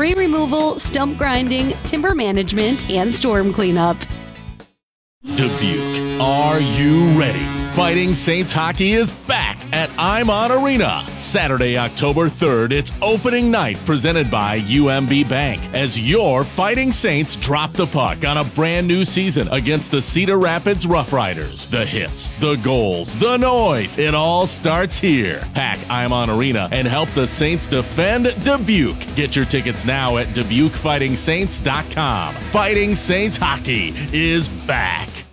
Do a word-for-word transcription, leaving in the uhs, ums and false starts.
tree removal, stump grinding, timber management, and storm cleanup. Dubuque, are you ready? Fighting Saints hockey is back at Imon Arena. Saturday, October third, it's opening night presented by U M B Bank as your Fighting Saints drop the puck on a brand new season against the Cedar Rapids Rough Riders. The hits, the goals, the noise, it all starts here. Pack Imon Arena and help the Saints defend Dubuque. Get your tickets now at Dubuque Fighting Saints dot com. Fighting Saints hockey is back.